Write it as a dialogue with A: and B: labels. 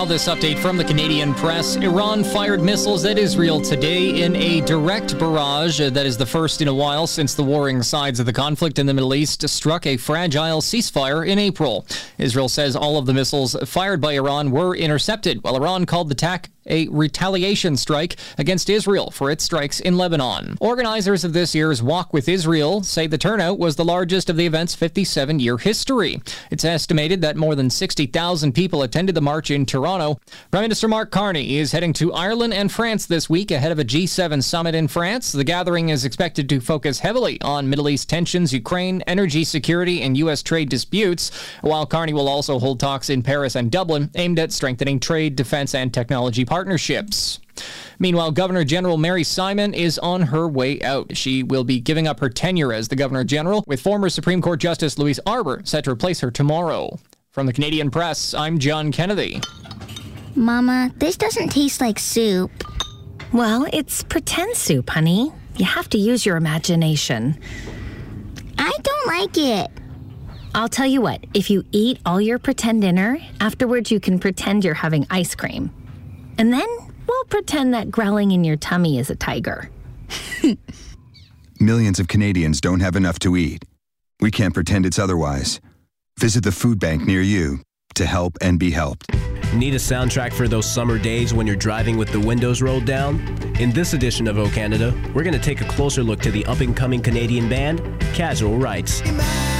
A: Now this update from the Canadian press. Iran fired missiles at Israel today in a direct barrage that is the first in a while since the warring sides of the conflict in the Middle East struck a fragile ceasefire in April. Israel says all of the missiles fired by Iran were intercepted, while Iran called the attack a retaliation strike against Israel for its strikes in Lebanon. Organizers of this year's Walk with Israel say the turnout was the largest of the event's 57-year history. It's estimated that more than 60,000 people attended the march in Toronto. Prime Minister Mark Carney is heading to Ireland and France this week ahead of a G7 summit in France. The gathering is expected to focus heavily on Middle East tensions, Ukraine, energy security, and U.S. trade disputes, while Carney will also hold talks in Paris and Dublin aimed at strengthening trade, defense, and technology partnerships. Meanwhile, Governor General Mary Simon is on her way out. She will be giving up her tenure as the Governor General, with former Supreme Court Justice Louise Arbour set to replace her tomorrow. From the Canadian Press, I'm John Kennedy.
B: Mama, this doesn't taste like soup.
C: Well, it's pretend soup, honey. You have to use your imagination.
B: I don't like it.
C: I'll tell you what, if you eat all your pretend dinner, afterwards you can pretend you're having ice cream. And then we'll pretend that growling in your tummy is a tiger.
D: Millions of Canadians don't have enough to eat. We can't pretend it's otherwise. Visit the food bank near you to help and be helped.
E: Need a soundtrack for those summer days when you're driving with the windows rolled down? In this edition of O Canada, we're going to take a closer look to the up-and-coming Canadian band, Casual Rights.